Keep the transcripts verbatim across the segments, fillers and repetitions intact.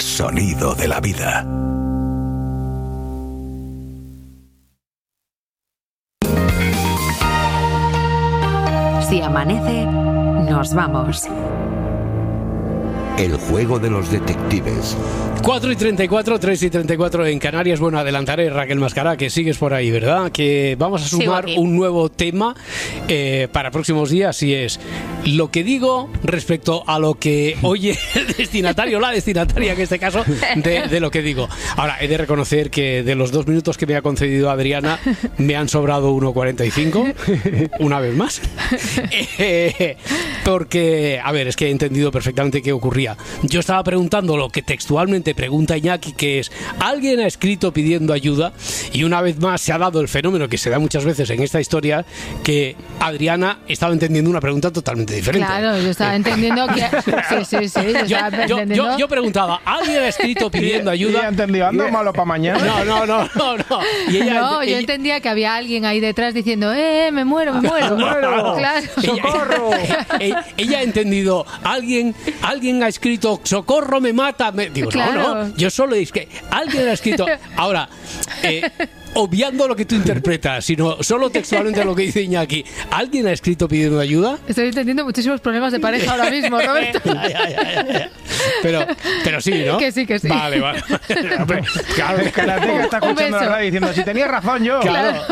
el sonido de la vida. Si amanece, nos vamos. El juego de los detectives. cuatro y treinta y cuatro, tres y treinta y cuatro en Canarias. Bueno, adelantaré, Raquel Mascará, que sigues por ahí, ¿verdad? Que vamos a sumar un nuevo tema eh, para próximos días, y es lo que digo respecto a lo que oye el destinatario, la destinataria, en este caso, de, de lo que digo. Ahora, he de reconocer que de los dos minutos que me ha concedido Adriana, me han sobrado uno cuarenta y cinco, una vez más. Eh, porque, a ver, es que he entendido perfectamente qué ocurría. Yo estaba preguntando lo que textualmente pregunta Iñaki, que es: ¿alguien ha escrito pidiendo ayuda? Y una vez más se ha dado el fenómeno que se da muchas veces en esta historia, que Adriana estaba entendiendo una pregunta totalmente diferente. Claro, yo estaba entendiendo que... Sí, sí, sí. Yo, yo, estaba yo, entendiendo... yo, yo preguntaba: ¿alguien ha escrito pidiendo ayuda? Y ella entendió, ando malo para mañana. No, no, no, no, no. Y ella, no, yo ella, entendía que había alguien ahí detrás diciendo: ¡eh, me muero, me muero! ¡Me muero! Claro. ¡Socorro! Ella, ella ha entendido: alguien, alguien ha escrito socorro, me mata. Me... Digo, claro. no, no, yo solo es que alguien ha escrito. Ahora, eh, obviando lo que tú interpretas, sino solo textualmente lo que dice Iñaki, ¿alguien ha escrito pidiendo ayuda? Estoy entendiendo muchísimos problemas de pareja ahora mismo, Roberto. ya, ya, ya, ya. Pero, pero sí, ¿no? Que sí, que sí. Vale, vale. Hombre, claro, El karateka está escuchando la radio diciendo: si tenía razón yo. Claro.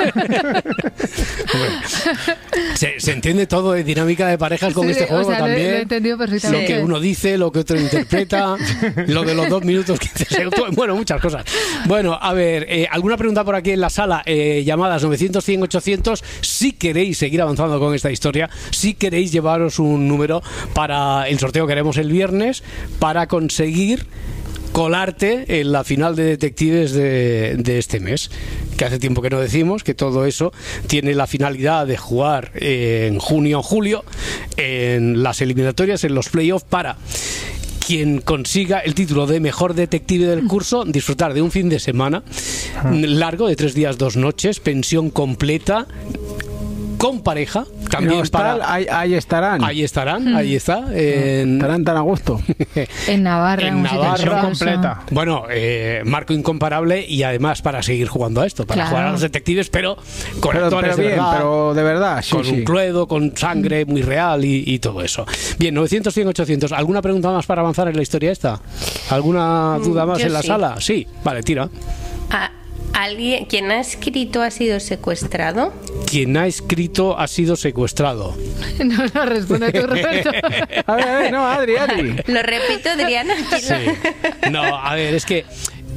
Hombre, se, se entiende todo de dinámica de parejas con Sí, este juego o sea, lo he- también. lo he entendido perfectamente. Lo que uno dice, lo que otro interpreta, lo de los dos minutos que se... Bueno, muchas cosas. Bueno, a ver, eh, ¿alguna pregunta por aquí en la sala? Eh, llamadas novecientos, cien, ochocientos. Si queréis seguir avanzando con esta historia, si queréis llevaros un número para el sorteo que haremos el viernes, para conseguir colarte en la final de detectives de, de este mes, que hace tiempo que no decimos, que todo eso tiene la finalidad de jugar en junio o julio en las eliminatorias, en los playoffs, para quien consiga el título de mejor detective del curso disfrutar de un fin de semana largo de tres días, dos noches, pensión completa, con pareja. También No, está, para... ahí, ahí estarán. Ahí estarán, ahí está. En... Estarán tan a gusto. En Navarra. En un sitio Navarra precioso. completa. Bueno, eh, marco incomparable, y además para seguir jugando a esto, para Claro. jugar a los detectives, pero con Pero, actores pero de bien, verdad, pero de verdad, sí, con sí. un cluedo, con sangre muy real y, y todo eso. Bien, novecientos, cien, ochocientos. ¿Alguna pregunta más para avanzar en la historia esta? ¿Alguna duda más Yo en la sí. sala? Sí, vale, tira. Ah, ¿alguien, quien ha escrito ha sido secuestrado? Quien ha escrito ha sido secuestrado. No, no, responde tú, Roberto. A ver, a ver, no, Adri, Adri. Lo repito, Adriana. ¿quién Sí. lo- No, a ver, es que...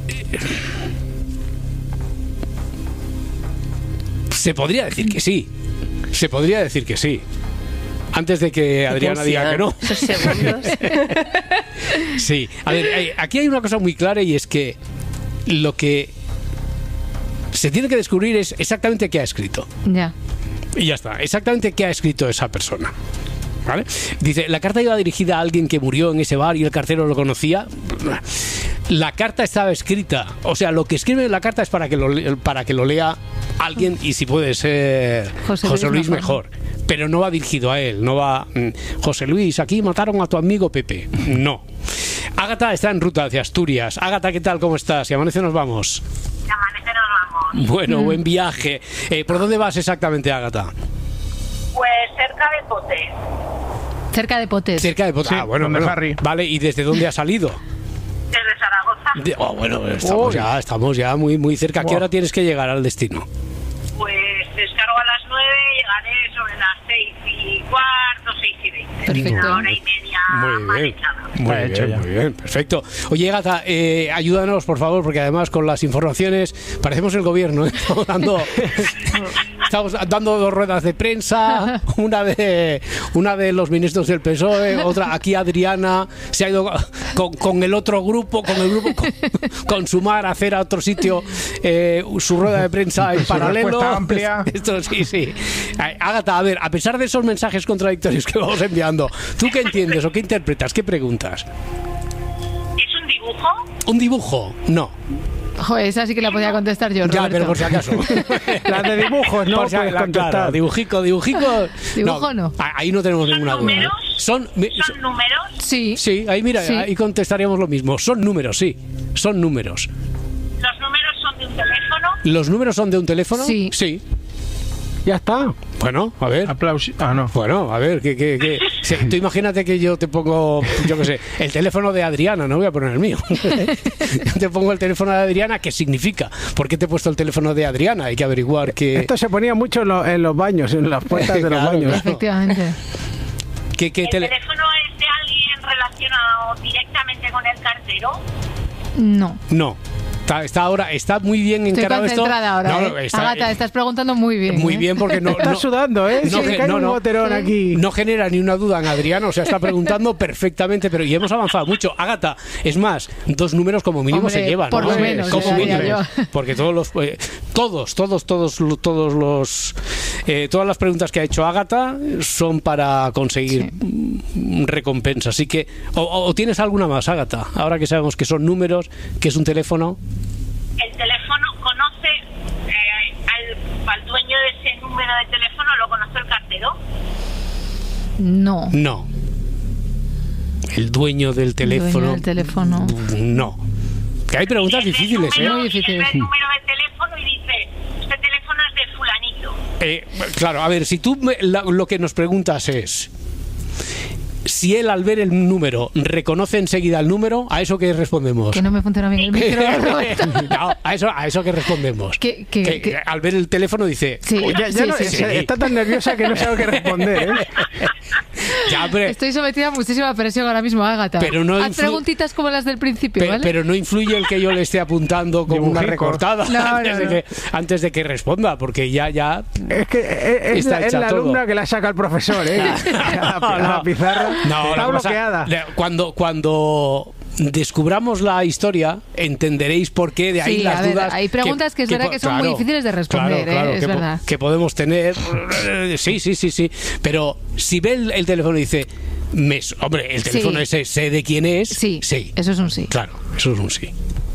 Se podría decir que sí. Se podría decir que sí. Antes de que Adriana diga que no. Esos segundos. Sí. A ver, hay- aquí hay una cosa muy clara, y es que lo que se tiene que descubrir es exactamente qué ha escrito. Ya. Y ya está. Exactamente qué ha escrito esa persona. ¿Vale? Dice: la carta iba dirigida a alguien que murió en ese bar y el cartero lo conocía. La carta estaba escrita, o sea, lo que escribe en la carta es para que lo, le- para que lo lea alguien, y si puede ser José José Luis Luis, mejor. Pero no va dirigido a él, no va... mm, José Luis, aquí mataron a tu amigo Pepe. No. Ágata está en ruta hacia Asturias. Ágata, ¿qué tal? ¿Cómo estás? Si amanece nos vamos. Si amanece nos vamos. Bueno, buen viaje. Eh, ¿Por dónde vas exactamente, Ágata? Pues cerca de Potes. Cerca de Potes. Cerca de Potes. Sí, Ah, bueno, donde bueno. Harry. Vale, ¿y desde dónde ha salido? Desde Zaragoza. De- oh, bueno, estamos Uy. ya, estamos ya muy, muy cerca. ¿A qué Wow. hora tienes que llegar al destino? Pues descargo a las nueve, llegaré sobre las seis y cuarto, seis y veinte. Perfecto. Una hora y media Muy bien, manejada. muy Está hecho bien, ya. muy bien, perfecto. Oye, Gata, eh, ayúdanos, por favor, porque además con las informaciones parecemos el gobierno, ¿eh? Estamos dando, estamos dando dos ruedas de prensa, una de una de los ministros del P S O E, otra aquí Adriana se ha ido con, con el otro grupo, con el grupo con, con Sumar a hacer a otro sitio eh, su rueda de prensa en Su paralelo. respuesta amplia. Esto sí, sí. Ágata, a ver, a pesar de esos mensajes contradictorios que vamos enviando, ¿tú qué entiendes o qué interpretas? ¿Qué preguntas? ¿Es un dibujo? ¿Un dibujo? No. Joder, esa sí que la podía contestar yo, Ya, Roberto. pero por si acaso. Las de dibujos no Por si puedes acaso, contestar. claro, dibujico, dibujico. Dibujo no. a- Ahí no tenemos ¿Son ninguna duda. ¿eh? números? Son, mi- ¿Son números? Sí. sí, ahí mira, Sí. ahí contestaríamos lo mismo. Son números, sí. Son números. ¿Los números son de un teléfono? ¿Los números son de un teléfono? Sí. Sí. Ya está. Bueno, a ver. Aplausos. Ah, no. Bueno, a ver, que, que, que- sí, tú imagínate que yo te pongo, yo qué sé, el teléfono de Adriana, no voy a poner el mío. Yo te pongo el teléfono de Adriana, ¿qué significa? ¿Por qué te he puesto el teléfono de Adriana? Hay que averiguar que... Esto se ponía mucho en, lo- en los baños, en las puertas de los Claro, baños. claro. Efectivamente. que, que ¿El tele- teléfono es de alguien relacionado directamente con el cartero? No. No. Está, está ahora, está muy bien Estoy encarado esto. concentrada ahora. No, ¿eh? no, está, Agata, eh, estás preguntando muy bien. muy ¿eh? bien porque no, Está no- sudando, ¿eh? no Sí, ge- cae no, un no. goterón aquí. no genera ni una duda en Adriano, o sea, está preguntando perfectamente, pero y hemos avanzado mucho. Ágata, es más, dos números como mínimo Hombre, se llevan, por ¿no? lo menos, como diría mínimo. yo. Porque todos los eh, todos, todos, todos, todos los eh, todas las preguntas que ha hecho Ágata son para conseguir mm, recompensa. Así que, o, o tienes alguna más, Ágata, ahora que sabemos que son números, que es un teléfono. ¿El teléfono conoce eh, al, al dueño de ese número de teléfono? ¿Lo conoce el cartero? No. No. El dueño del teléfono. dueño del teléfono. No. Que hay preguntas Él ve el difíciles, número- ¿eh? Muy difíciles. él ve el número de teléfono y dice, este teléfono es de fulanito. Eh, claro, a ver, si tú me- la- lo que nos preguntas es si él al ver el número reconoce enseguida el número, ¿a eso qué respondemos? Que no me funciona bien el micro, Roberto. No, a eso, a eso que respondemos. Que- que- Que- que- al ver el teléfono dice, Sí, Ya, ya sí, no- sí, se- sí. Está tan nerviosa que no sabe qué responder, ¿eh? ya, hombre, Estoy sometida a muchísima presión ahora mismo, Ágata. Pero no Haz influ- preguntitas como las del principio, Pe- ¿vale? pero no influye el que yo le esté apuntando como una Dibujicos. recortada No, no, antes, de no. que, antes de que responda, porque ya, ya Es que es, es Está la, es hecha la todo. alumna que la saca el profesor, ¿eh? A la, a la pizarra. No, Está la cosa- bloqueada. le- cuando, cuando descubramos la historia, entenderéis por qué de ahí Sí, las a ver, dudas. hay preguntas que es verdad po- que son muy difíciles de responder, claro, claro, ¿eh? Es que, po- verdad. que podemos tener. Sí, sí, sí, sí. Pero si ve el, el teléfono y dice, me, s- hombre, el teléfono Sí. ese sé de quién es. Sí, sí. eso es un sí. Claro, eso es un sí.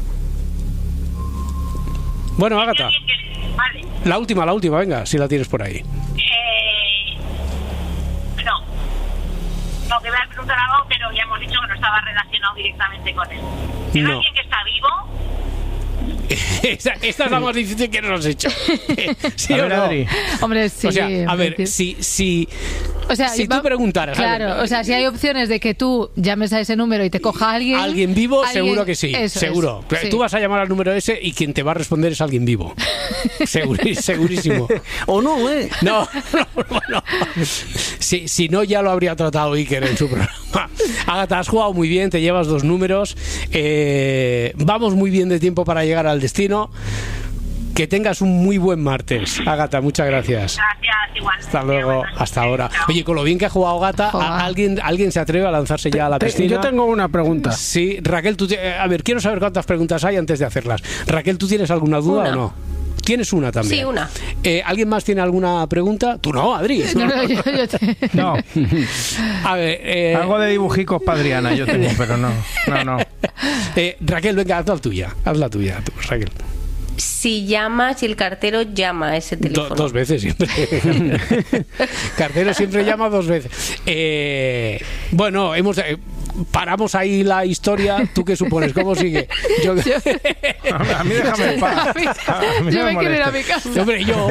Bueno, Ágata, Alguien que- Vale. la última, la última, venga, si la tienes por ahí. Eh, no. No, que voy a preguntar algo, pero ya hemos dicho que no estaba relacionado directamente con él. ¿Es No. alguien que está vivo? esta, esta es la más difícil que nos has hecho. ¿Sí A o ver, no? Adri. Hombre, sí. O sea, a ver, decir- si, si, O sea, si va- tú preguntaras, a Claro, ver, o sea, si hay opciones de que tú llames a ese número y te coja alguien. alguien vivo, alguien- seguro que sí, eso seguro. es, sí. Tú vas a llamar al número ese y quien te va a responder es alguien vivo. Seguri- segurísimo. O no, ¿eh? No, no, bueno. Si, si no, ya lo habría tratado Iker en su programa. Ágata, has jugado muy bien, te llevas dos números. Eh, vamos muy bien de tiempo para llegar al destino. Que tengas un muy buen martes. Ágata, muchas gracias. Gracias, igual. Hasta luego, hasta ahora. Oye, con lo bien que ha jugado Gata, Joder. ¿a- ¿alguien, ¿alguien se atreve a lanzarse ya a la Te- piscina? yo tengo una pregunta. Sí, Raquel, tú te- a ver, quiero saber cuántas preguntas hay antes de hacerlas. Raquel, ¿tú tienes alguna duda Una. o no? Tienes una también. Sí, una. Eh, ¿Alguien más tiene alguna pregunta? Tú no, Adri. No, no, yo- yo te- No. A ver, eh, Algo de dibujicos para Adriana yo tengo, pero no. No, no. eh, Raquel, venga, haz la tuya. Haz la tuya, tú, Raquel. Si llama, si el cartero llama a ese Do- teléfono. dos veces siempre. Cartero siempre llama dos veces. Eh, bueno, hemos eh, paramos ahí la historia. ¿Tú qué supones? ¿Cómo sigue? Yo, A mí déjame en paz. A mí Yo no me quiero ir a molestes. mi casa. hombre, yo.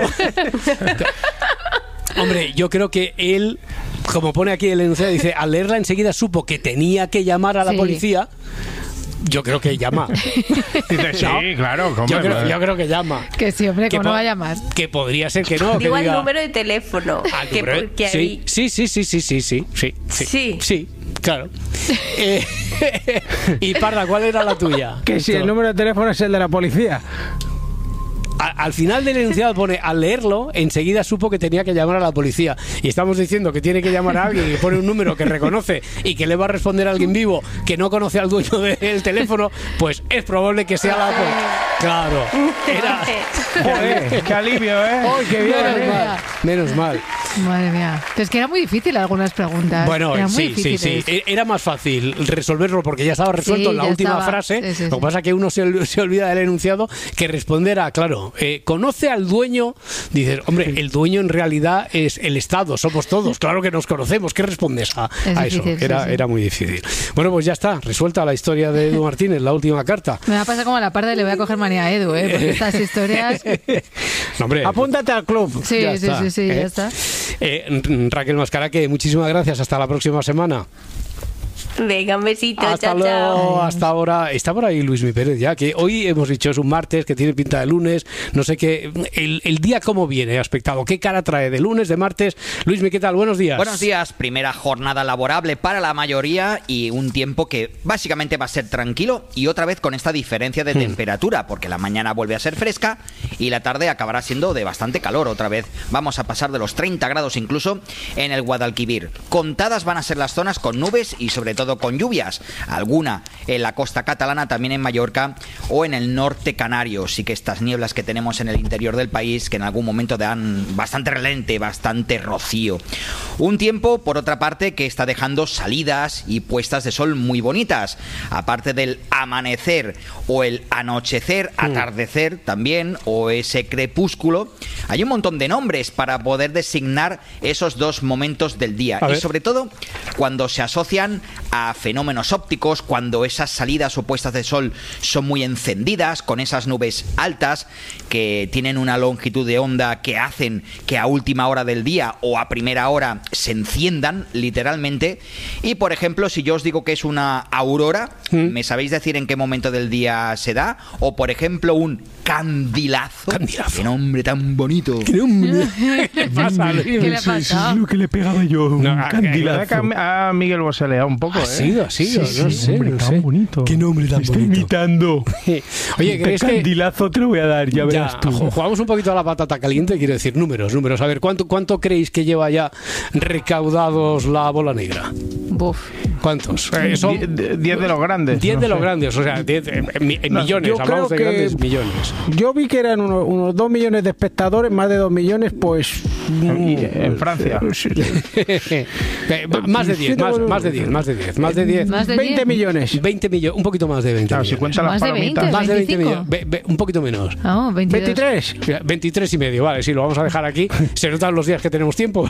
Hombre, yo creo que él, como pone aquí el enunciado, dice, al leerla enseguida supo que tenía que llamar a la Sí. policía. Yo creo que llama. Dice, sí, ¿No? claro. ¿cómo? Yo creo, yo creo que llama. Que sí, hombre, Que ¿cómo no po- va a llamar? Que podría ser que no. Digo que el diga, número de teléfono. "Ah, que número- porque sí, ahí- sí, sí, sí, sí, sí, sí, sí, sí, Sí. sí, claro. Eh, y Parda, ¿cuál era la tuya? Que si Esto- el número de teléfono es el de la policía. A- al final del enunciado pone, al leerlo, enseguida supo que tenía que llamar a la policía. Y estamos diciendo que tiene que llamar a alguien y pone un número que reconoce y que le va a responder a alguien vivo que no conoce al dueño del teléfono, pues es probable que sea la policía. Claro. Era... Joder, qué alivio, ¿eh? ¡Ay, qué bien! Madre Menos mía. mal. Menos mal. Madre mía. Es que era muy difícil algunas preguntas. Bueno, Eran muy sí, sí, sí. difíciles. E- Era más fácil resolverlo porque ya estaba resuelto Sí, en la ya última estaba. frase. Sí, sí, Lo que sí. pasa es que uno se, ol- se olvida del enunciado que responder a, claro, dueño. Eh, ¿Conoce al dueño? Dices, hombre, el dueño en realidad es el Estado, somos todos, claro que nos conocemos. ¿Qué respondes a, a eso? difícil, Era, sí, sí. era muy difícil. Bueno, pues ya está, resuelta la historia de Edu Martínez, la última carta. Me va a pasar como a la parte de le voy a coger manía a Edu, ¿eh? Porque estas historias... No, hombre, Apúntate al club. Sí, ya sí, está, sí, sí, ¿eh? ya está. Eh, Raquel Mascaraque, muchísimas gracias. Hasta la próxima semana. Venga, un besito. Hasta chao, luego, chao. hasta ahora. Está por ahí Luis Mi Pérez ya, que hoy hemos dicho es un martes, que tiene pinta de lunes, no sé qué. El, el día cómo viene, aspectado, qué cara trae de lunes, de martes. Luis Mi, ¿qué tal? Buenos días. Buenos días, primera jornada laborable para la mayoría y un tiempo que básicamente va a ser tranquilo y otra vez con esta diferencia de Hmm. temperatura, porque la mañana vuelve a ser fresca y la tarde acabará siendo de bastante calor otra vez. Vamos a pasar de los treinta grados incluso en el Guadalquivir. Contadas van a ser las zonas con nubes y sobre todo con lluvias, alguna en la costa catalana, también en Mallorca o en el norte canario. Sí que estas nieblas que tenemos en el interior del país que en algún momento dan bastante relente, bastante rocío. Un tiempo, por otra parte, que está dejando salidas y puestas de sol muy bonitas. Aparte del amanecer o el anochecer, atardecer también, o ese crepúsculo, hay un montón de nombres para poder designar esos dos momentos del día. A Y ver. sobre todo cuando se asocian a fenómenos ópticos, cuando esas salidas o puestas de sol son muy encendidas, con esas nubes altas que tienen una longitud de onda que hacen que a última hora del día o a primera hora se enciendan literalmente. Y por ejemplo, si yo os digo que es una aurora, ¿me sabéis decir en qué momento del día se da? O por ejemplo, un candilazo. Candilazo. Qué nombre tan bonito. ¿Qué pasa, Luis? ¿Qué le ha pasado? que le pegaba yo. No, un a- candilazo. a- Que a, a Miguel vos se le da un poco, Ha ¿eh? sido, ha sido, Sí, no sí, sé, hombre, no tan sé. bonito. Qué nombre tan Me está bonito. imitando. Oye, Un ¿crees que candilazo te lo voy a dar, ya ya, verás tú. ju- jugamos un poquito a la patata caliente? Quiero decir, números, números. A ver, ¿cuánto, cuánto creéis que lleva ya recaudados la bola negra? Buf. ¿Cuántos? Eh, son Die- die- Diez de los grandes. diez no de los sé. grandes, o sea, diez, en, en mi- en No, millones, yo hablamos creo de que- grandes millones. Yo vi que eran unos, unos dos millones de espectadores, más de dos millones, pues... Y en Francia. Eh, ma- más de diez, más, más de diez, más de diez, más de diez. Más de veinte diez. millones. veinte millones, un poquito más de veinte Claro, si millones. cuentan las Más de palomitas. veinte. Más de veinte veinticinco. millones, Ve- ve- un poquito menos. Ah, veintidós. veintitrés. veintitrés y medio, vale, sí, lo vamos a dejar aquí. Se notan los días que tenemos tiempo.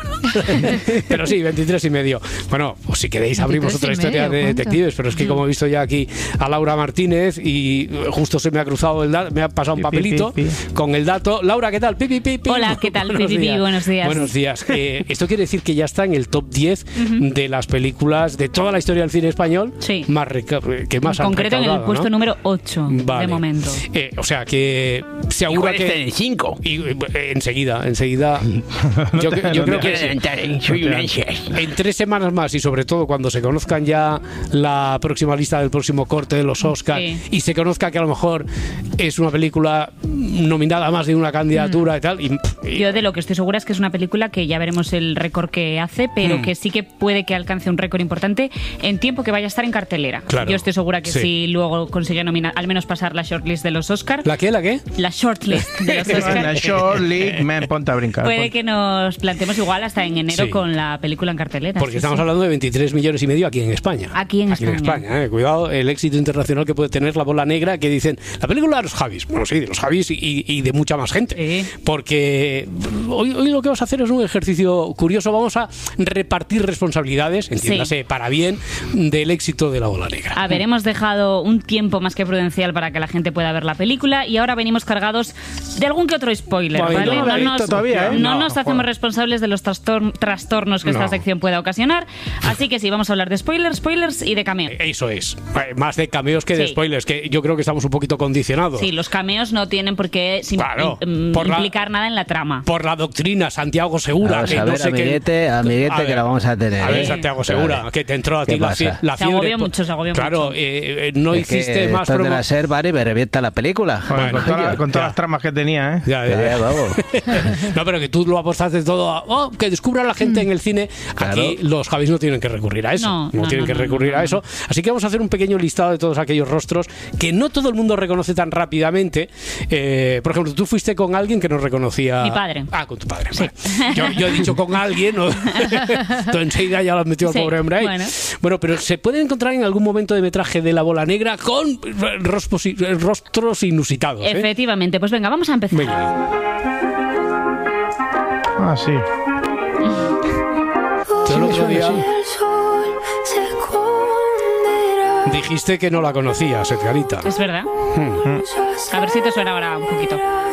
Pero sí, veintitrés y medio. Bueno, pues si queréis abrimos otra veintitrés y historia medio, de ¿cuánto? detectives, pero es que como he visto ya aquí a Laura Martínez y justo se me ha cruzado el dato, me ha pasado un Pi, pi, papelito pi, pi. con el dato. Laura, ¿qué tal? Pi, pi, pi, pi. Hola, ¿qué tal? Pi, pi, pi, buenos días. Buenos días. Eh, esto quiere decir que ya está en el top diez de las películas de toda la historia del cine español Sí. más reca- que más En han concreto en el recaudado, puesto ¿no? número ocho Vale. de momento. Eh, o sea que se augura que el cinco. y, eh, enseguida, enseguida. Yo, te- yo no creo te que sí. adelantaré, soy un ansias. En tres semanas más y sobre todo cuando se conozcan ya la próxima lista del próximo corte de los Oscars Sí. y se conozca que a lo mejor es una película nominada a más de una candidatura y tal. Y, y- Yo de lo que estoy segura es que es una película que ya veremos el récord que hace, pero Mm. que sí que puede que alcance un récord importante en tiempo que vaya a estar en cartelera. Claro. Yo estoy segura que Sí. si luego consigue nominar, al menos pasar la shortlist de los Oscars, ¿La qué? ¿La qué? la shortlist de los En la Oscars, Short League, me ponte a brincar. puede ponte. que nos planteemos igual hasta en enero Sí. con la película en cartelera. Porque sí, estamos sí. hablando de veintitrés millones y medio aquí en España. Aquí en España. eh. Cuidado el éxito internacional que puede tener la bola negra, que dicen la película de los Javis. Bueno, sí, de los Javis y, y- y de mucha más gente. Sí. Porque hoy, hoy lo que vamos a hacer es un ejercicio curioso. Vamos a repartir responsabilidades, entiéndase, para bien, del éxito de la bola negra. A ver, hemos dejado un tiempo más que prudencial para que la gente pueda ver la película y ahora venimos cargados de algún que otro spoiler, Bueno, ¿vale? no la he visto todavía, ¿eh? no No, nos hacemos responsables de los trastor- trastornos que No. esta sección pueda ocasionar, así que sí, vamos a hablar de spoilers, spoilers y de cameo. Eso es. Eh, Más de cameos que de Sí. spoilers, que yo creo que estamos un poquito condicionados. Sí, los cameos no tienen por qué sim- Claro, im- por la- implicar nada en la trama. Por la doctrina Santiago Segura. Vamos que a no ver, sé qué- amiguete, amiguete, A que ver, la vamos a tener. A ver, ¿eh? Santiago Segura, Vale. que te entró a ¿Qué ti la, pasa? fie- la Se fiebre. agobió por- mucho, se agobió claro, mucho. eh, eh, no Es que hiciste más esto es de promo. la SER, vale, y me revienta la película. Joder, Bueno, con toda la- con todas ya. las tramas que tenía, ¿eh? Ya, ya, Eh, ya. vamos. No, pero que tú lo apostaste todo a oh, que descubra la gente en el cine. Claro. Aquí los Javis no tienen que recurrir a eso. No, No, no, tienen no, que no, recurrir no, a no. eso. Así que vamos a hacer un pequeño listado de todos aquellos rostros que no todo el mundo reconoce tan rápidamente. Eh, Eh, por ejemplo, tú fuiste con alguien que no reconocía... Mi padre. Ah, con tu padre. Sí. Vale. Yo, yo he dicho con alguien, ¿no? Tú enseguida ya lo has metido al Sí, pobre hombre ahí. bueno. Bueno, pero ¿se puede encontrar en algún momento de metraje de La Bola Negra con rostros, rostros inusitados? ¿eh? Efectivamente. Pues venga, vamos a empezar. Venga. Ah, sí. Yo el otro Sí, día sí. dijiste que no la conocías, Edgarita. Es verdad. A ver si te suena ahora un poquito.